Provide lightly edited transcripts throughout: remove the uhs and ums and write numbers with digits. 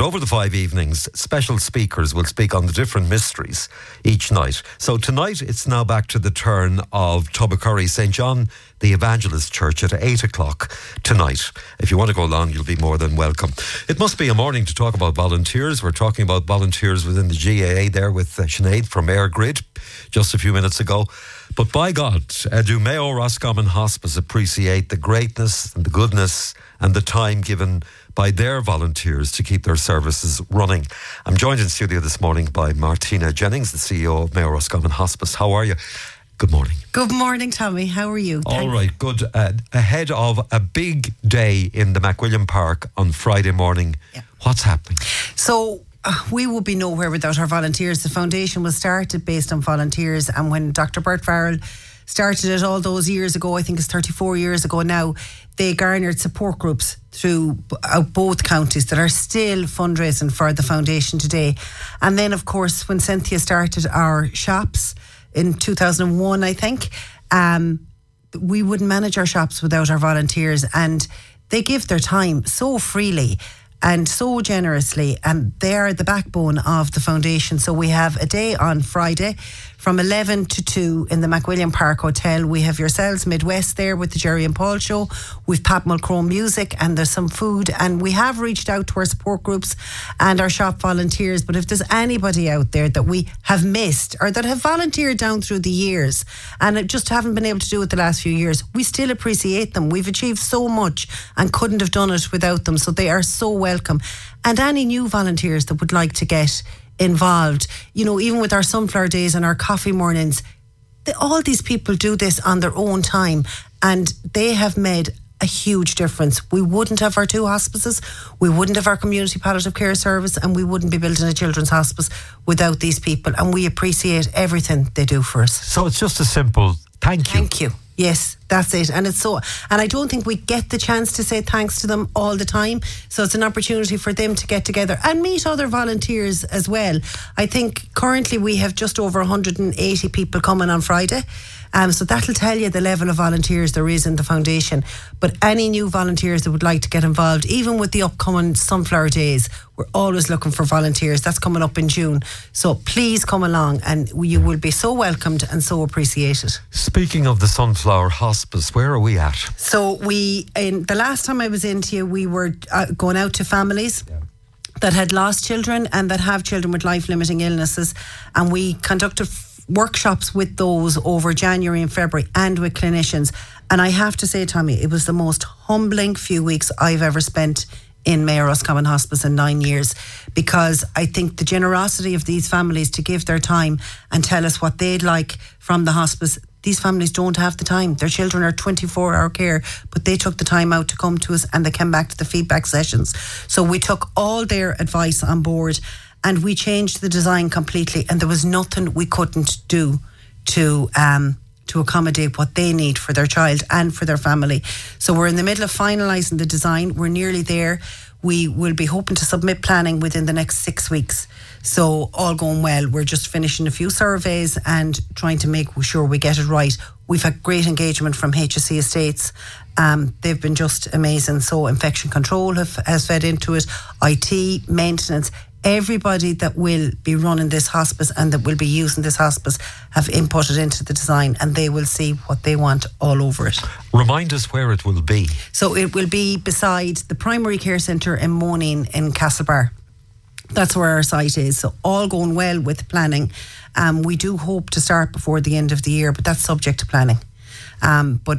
over the 5 evenings, special speakers will speak on the different mysteries each night. So tonight, it's now back to the turn of Tubbercurry St. John the Evangelist Church at 8 o'clock tonight. If you want to go along, you'll be more than welcome. It must be a morning to talk about volunteers. We're talking about volunteers within the GAA there with Sinead from AirGrid just a few minutes ago. But by God, do Mayo Roscommon Hospice appreciate the greatness and the goodness and the time given by their volunteers to keep their services running. I'm joined in studio this morning by Martina Jennings, the CEO of Mayo Roscommon Hospice. How are you? Good morning. Good morning, Tommy. How are you? All right, good. Ahead of a big day in the McWilliam Park on Friday morning, What's happening? So we would be nowhere without our volunteers. The foundation was started based on volunteers, and when Dr. Bert Farrell started it all those years ago, I think it's 34 years ago now, they garnered support groups through both counties that are still fundraising for the foundation today. And then, of course, when Cynthia started our shops in 2001, I think, we wouldn't manage our shops without our volunteers, and they give their time so freely and so generously, and they are the backbone of the foundation. So we have a day on Friday from 11 to 2 in the McWilliam Park Hotel. We have yourselves Midwest there with the Jerry and Paul show. We've Pat Mulchrome music, and there's some food, and we have reached out to our support groups and our shop volunteers. But if there's anybody out there that we have missed or that have volunteered down through the years and just haven't been able to do it the last few years, we still appreciate them. We've achieved so much and couldn't have done it without them, so they are so welcome. And any new volunteers that would like to get involved, you know, even with our sunflower days and our coffee mornings, all these people do this on their own time, and they have made a huge difference. We wouldn't have our 2 hospices, we wouldn't have our community palliative care service, and we wouldn't be building a children's hospice without these people, and we appreciate everything they do for us. So it's just a simple thank you. Thank you. Yes, that's it. And it's so, and I don't think we get the chance to say thanks to them all the time. So it's an opportunity for them to get together and meet other volunteers as well. I think currently we have just over 180 people coming on Friday. So that'll tell you the level of volunteers there is in the foundation. But any new volunteers that would like to get involved, even with the upcoming Sunflower Days, we're always looking for volunteers. That's coming up in June. So please come along, and you will be so welcomed and so appreciated. Speaking of the Sunflower Hospice, where are we at? So in the last time I was into you, we were going out to families that had lost children and that have children with life-limiting illnesses, and we conducted workshops with those over January and February, and with clinicians. And I have to say, Tommy, it was the most humbling few weeks I've ever spent in Mayo Roscommon Hospice in 9 years, because I think the generosity of these families to give their time and tell us what they'd like from the hospice. These families don't have the time. Their children are 24-hour care, but they took the time out to come to us, and they came back to the feedback sessions. So we took all their advice on board, and we changed the design completely, and there was nothing we couldn't do to accommodate what they need for their child and for their family. So we're in the middle of finalising the design. We're nearly there. We will be hoping to submit planning within the next 6 weeks. So all going well. We're just finishing a few surveys and trying to make sure we get it right. We've had great engagement from HSE Estates. They've been just amazing. So infection control has fed into it, IT, maintenance. Everybody that will be running this hospice and that will be using this hospice have inputted into the design, and they will see what they want all over it. Remind us where it will be. So it will be beside the primary care centre in Moneen in Castlebar. That's where our site is. So all going well with planning. We do hope to start before the end of the year, but that's subject to planning. But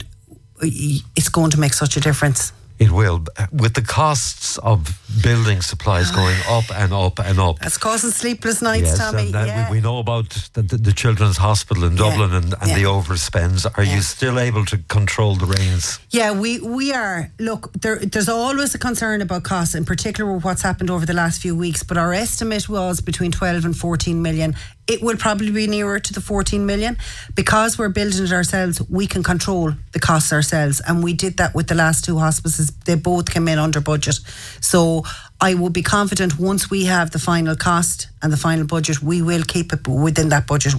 it's going to make such a difference. It will. With the costs of building supplies going up and up and up. That's causing sleepless nights, Tommy. And we know about the Children's Hospital in Dublin and the overspends. Are you still able to control the reins? Yeah, we are. Look, there's always a concern about costs, in particular with what's happened over the last few weeks, but our estimate was between 12 and 14 million. It will probably be nearer to the 14 million. Because we're building it ourselves, we can control the costs ourselves, and we did that with the last 2 hospices. They both came in under budget. So I will be confident once we have the final cost and the final budget, we will keep it within that budget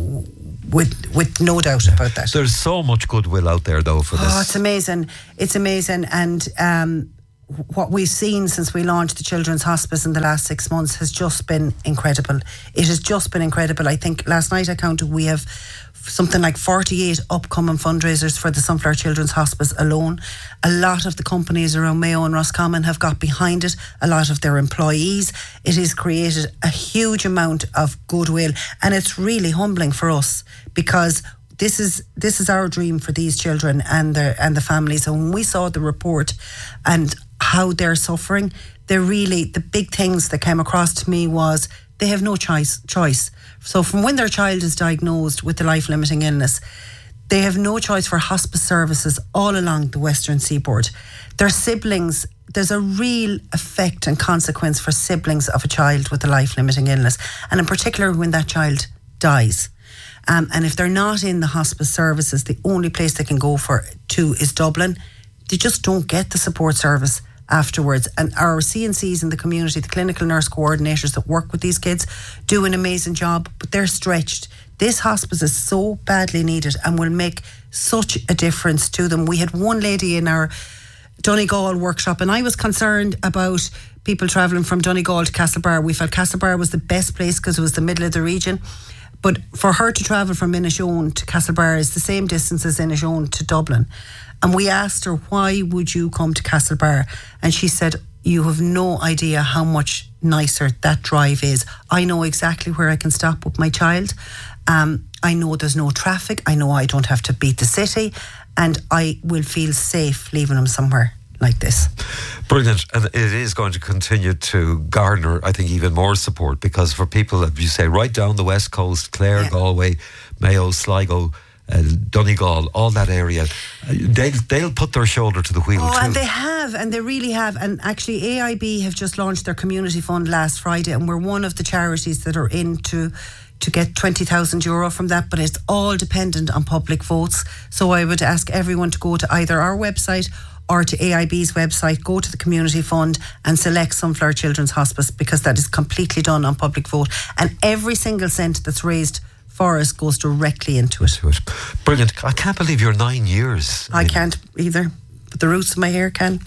with no doubt about that. There's so much goodwill out there though for this. Oh, it's amazing. It's amazing. And what we've seen since we launched the Children's Hospice in the last 6 months has just been incredible. It has just been incredible. I think last night I counted we have something like 48 upcoming fundraisers for the Sunflower Children's Hospice alone. A lot of the companies around Mayo and Roscommon have got behind it, a lot of their employees. It has created a huge amount of goodwill, and it's really humbling for us because this is our dream for these children and the families. So when we saw the report and how they're suffering, the big things that came across to me was they have no choice. So from when their child is diagnosed with the life-limiting illness, they have no choice for hospice services all along the Western Seaboard. Their siblings, there's a real effect and consequence for siblings of a child with a life-limiting illness, and in particular when that child dies. And if they're not in the hospice services, the only place they can go to is Dublin. They just don't get the support service afterwards. And our CNCs in the community, the clinical nurse coordinators that work with these kids, do an amazing job, but they're stretched. This hospice is so badly needed and will make such a difference to them. We had one lady in our Donegal workshop, and I was concerned about people travelling from Donegal to Castlebar. We felt Castlebar was the best place because it was the middle of the region. But for her to travel from Inishowen to Castlebar is the same distance as Inishowen to Dublin. And we asked her, why would you come to Castlebar? And she said, you have no idea how much nicer that drive is. I know exactly where I can stop with my child. I know there's no traffic. I know I don't have to beat the city. And I will feel safe leaving him somewhere like this. Brilliant. And it is going to continue to garner, I think, even more support, because for people, as you say, right down the west coast, Clare, Galway, Mayo, Sligo, Donegal, all that area, they'll put their shoulder to the wheel too. And they have, and they really have. And actually AIB have just launched their community fund last Friday, and we're one of the charities that are in to get €20,000 from that, but it's all dependent on public votes. So I would ask everyone to go to either our website or to AIB's website, go to the community fund and select Sunflower Children's Hospice, because that is completely done on public vote, and every single cent that's raised for us goes directly into it. Brilliant. I can't believe you're 9 years. I can't either, but the roots of my hair can.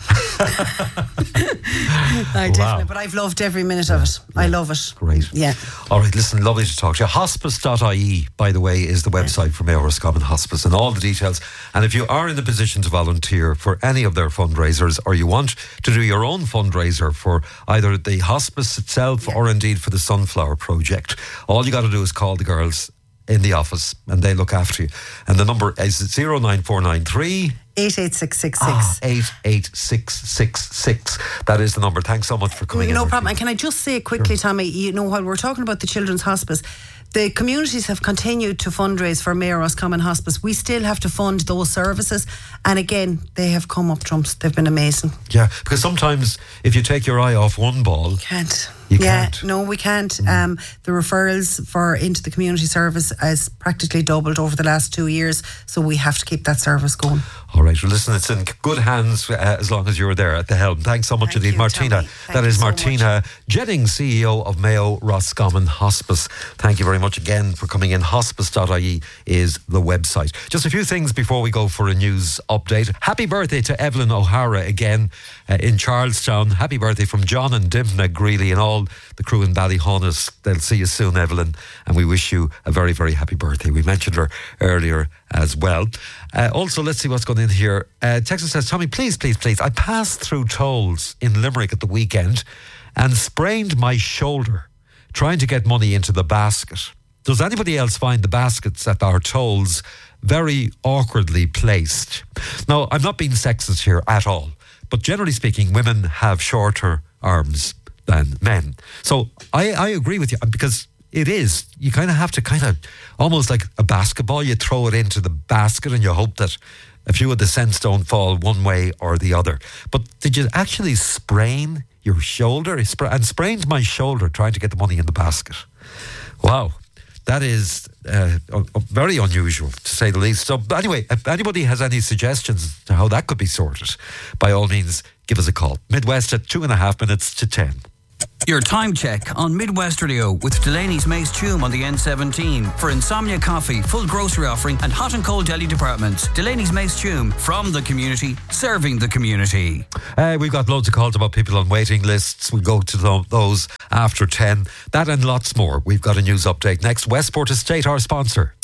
I definitely, but I've loved every minute of it. I love it. Great. Yeah. All right, listen, lovely to talk to you. Hospice.ie, by the way, is the website for Mayo Roscommon Hospice, and all the details. And if you are in the position to volunteer for any of their fundraisers, or you want to do your own fundraiser for either the hospice itself or indeed for the Sunflower Project, all you got to do is call the girls in the office and they look after you. And the number is 09493 88666. 88666. That is the number. Thanks so much for coming in. No problem. And can I just say quickly, Tommy, you know, while we're talking about the Children's Hospice, the communities have continued to fundraise for Mayo Roscommon Hospice. We still have to fund those services. And again, they have come up trumps. They've been amazing. Yeah, because sometimes if you take your eye off one ball, you can't. No, we can't. The referrals into the community service has practically doubled over the last 2 years. So we have to keep that service going. All right, well, listen, it's in good hands as long as you're there at the helm. Thanks so much indeed, Martina. That is Martina Jennings, CEO of Mayo Roscommon Hospice. Thank you very much again for coming in. Hospice.ie is the website. Just a few things before we go for a news update. Happy birthday to Evelyn O'Hara again in Charlestown. Happy birthday from John and Dimna Greeley and all the crew in Ballyhonus. They'll see you soon, Evelyn, and we wish you a very, very happy birthday. We mentioned her earlier as well. Also, let's see what's going in here. Texas says, Tommy, please. I passed through tolls in Limerick at the weekend and sprained my shoulder trying to get money into the basket. Does anybody else find the baskets at our tolls very awkwardly placed? Now, I'm not being sexist here at all, but generally speaking, women have shorter arms than men. So I agree with you, because it is. You kind of have to almost like a basketball, you throw it into the basket and you hope that a few of the cents don't fall one way or the other. But did you actually sprain your shoulder? And sprained my shoulder trying to get the money in the basket. Wow. That is very unusual, to say the least. So anyway, if anybody has any suggestions to how that could be sorted, by all means, give us a call. Midwest at 2.5 minutes to 10. Your time check on Midwest Radio with Delaney's Mace Tume on the N17 for Insomnia Coffee, full grocery offering and hot and cold deli departments. Delaney's Mace Tume, from the community, serving the community. We've got loads of calls about people on waiting lists. We'll go to those after 10. That and lots more. We've got a news update next. Westport Estate, our sponsor.